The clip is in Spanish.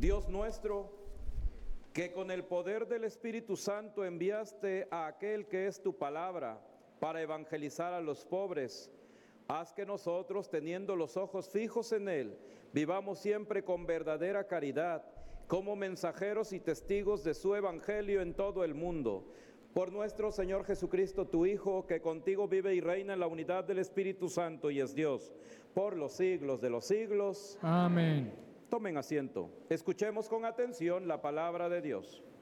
Dios nuestro, que con el poder del Espíritu Santo enviaste a aquel que es tu palabra para evangelizar a los pobres, haz que nosotros, teniendo los ojos fijos en Él, vivamos siempre con verdadera caridad, como mensajeros y testigos de su Evangelio en todo el mundo. Por nuestro Señor Jesucristo, tu Hijo, que contigo vive y reina en la unidad del Espíritu Santo y es Dios, por los siglos de los siglos. Amén. Tomen asiento. Escuchemos con atención la palabra de Dios.